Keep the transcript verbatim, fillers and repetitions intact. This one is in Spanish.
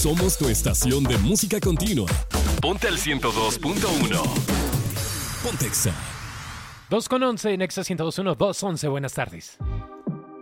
Somos tu estación de música continua. Ponte al ciento dos punto uno. Pontexa. dos con once en Exa ciento dos punto uno, dos once, buenas tardes.